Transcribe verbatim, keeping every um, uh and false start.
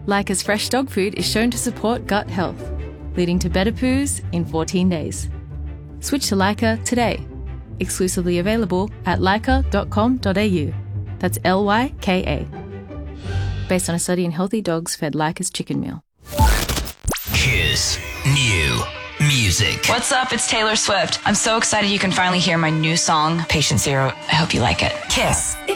Leica's fresh dog food is shown to support gut health, leading to better poos in fourteen days. Switch to Leica today. Exclusively available at leica dot com dot a u. That's L Y K A. Based on a study in healthy dogs fed Leica's chicken meal. Kiss New Music. What's up? It's Taylor Swift. I'm so excited you can finally hear my new song, Patient Zero. I hope you like it. Kiss.